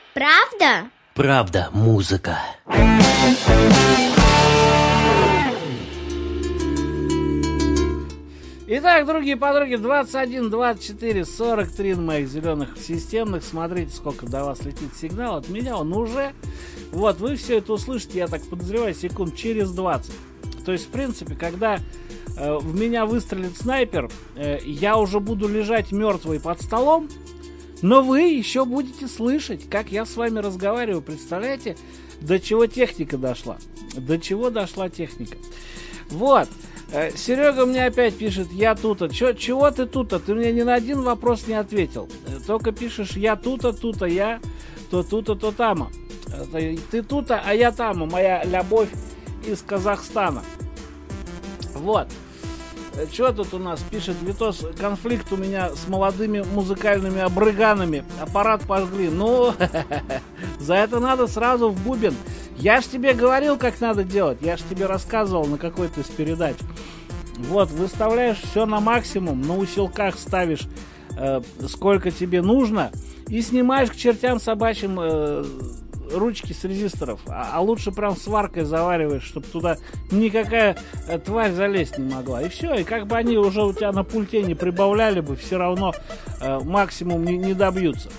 Правда? Правда, музыка. Итак, другие подруги, 21, 24, 43 на моих зеленых системных. Смотрите, сколько до вас летит сигнал. От меня он уже. Вот, вы все это услышите, я так подозреваю, секунд через 20. То есть, в принципе, когда в меня выстрелит снайпер, я уже буду лежать мертвый под столом, но вы еще будете слышать, как я с вами разговариваю. Представляете, до чего техника дошла? До чего дошла техника? Вот. Серега мне опять пишет: я тут-то. Чего ты тут-то? Ты мне ни на один вопрос не ответил. Только пишешь: я тут-то, тут-то, я то тут-то, то тама. Ты тут-то, а я тама. Моя любовь из Казахстана. Вот. Что тут у нас? Пишет Витос: конфликт у меня с молодыми музыкальными обрыганами. Аппарат пожгли. Ну, за это надо сразу в бубен. Я ж тебе говорил, как надо делать. Я ж тебе рассказывал на какой-то из передач. Вот, выставляешь все на максимум, на усилках ставишь сколько тебе нужно и снимаешь к чертям собачьим ручки с резисторов. А лучше прям сваркой завариваешь, чтобы туда никакая тварь залезть не могла. И все, и как бы они уже у тебя на пульте не прибавляли бы, все равно максимум не добьются.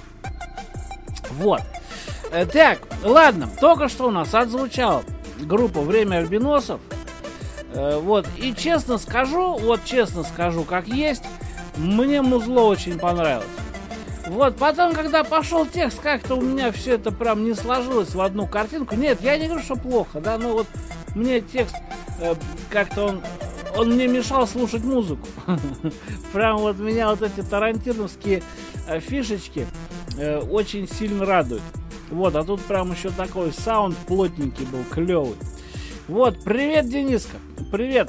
Вот. Так, ладно, только что у нас отзвучала группа «Время альбиносов». Вот, и честно скажу, как есть, мне музло очень понравилось. Вот, потом, когда пошел текст, как-то у меня все это прям не сложилось в одну картинку. Нет, я не говорю, что плохо, да, но вот мне текст как-то он мне мешал слушать музыку. Прям вот меня вот эти тарантиновские фишечки очень сильно радуют. Вот, а тут прям еще такой саунд плотненький был, клевый. Вот, привет, Дениска, привет.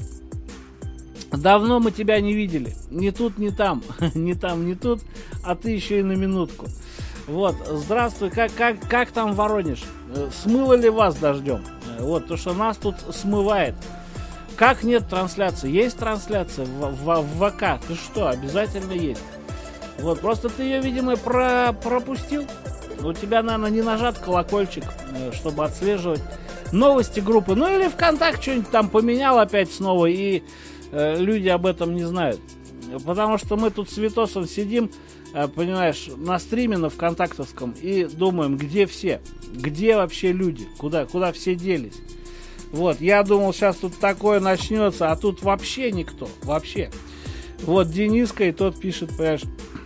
Давно мы тебя не видели. Ни тут, ни там. Ни там, ни тут. А ты еще и на минутку. Вот, здравствуй, как там Воронеж? Смыло ли вас дождем? Вот, то, что нас тут смывает. Как нет трансляции? Есть трансляция в ВК. Ты что, обязательно есть. Вот, просто ты ее, видимо, пропустил. У тебя, наверное, не нажат колокольчик, чтобы отслеживать новости группы. Ну или ВКонтакте что-нибудь там поменял опять снова, и люди об этом не знают. Потому что мы тут с Витосом сидим, понимаешь, на стриме на ВКонтактовском и думаем, где все? Где вообще люди? Куда все делись? Вот, я думал, сейчас тут такое начнется, а тут вообще никто. Вообще. Вот Дениска, и тот пишет, понимаешь,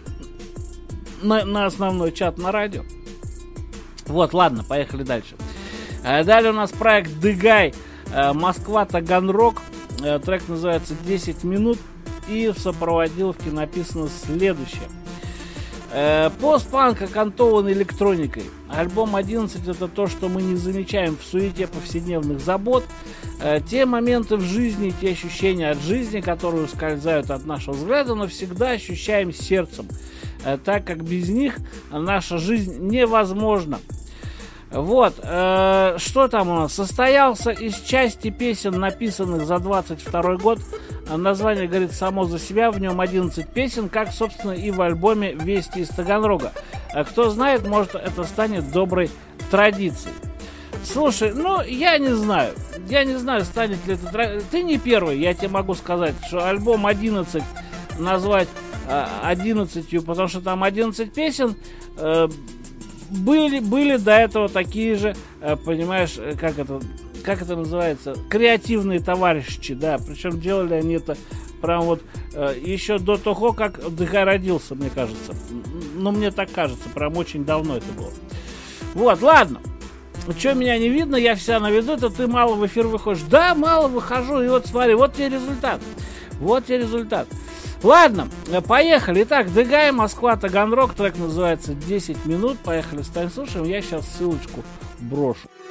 на основной чат на радио. Вот, ладно, поехали дальше. Далее у нас проект Дыгай, Москва-Таганрог. Трек называется 10 минут. И в сопроводиловке написано следующее. Постпанк окантован электроникой. Альбом 11 — это то, что мы не замечаем в суете повседневных забот. Те моменты в жизни, те ощущения от жизни, которые ускользают от нашего взгляда, но всегда ощущаем сердцем, так как без них наша жизнь невозможна. Вот, что там у нас? Состоялся из части песен, написанных за 22 год. Название говорит само за себя. В нем 11 песен, как, собственно, и в альбоме «Вести из Таганрога». Кто знает, может, это станет доброй традицией. Слушай, ну, я не знаю. Я не знаю, станет ли это традицией. Ты не первый, я тебе могу сказать, что альбом 11 назвать 11, потому что там 11 песен. Были до этого такие же, понимаешь, как это называется, креативные товарищи, да, причем делали они это прям вот еще до того, как Дыгай родился, мне кажется. Ну, мне так кажется, прям очень давно это было. Вот, ладно. Что меня не видно, я вся на виду, это ты мало в эфир выходишь. Да, мало выхожу, и вот смотри, вот тебе результат. Вот тебе результат. Ладно, поехали. Итак, Дыгай, Москва, Таганрог. Трек называется 10 минут. Поехали, стань слушаем. Я сейчас ссылочку брошу.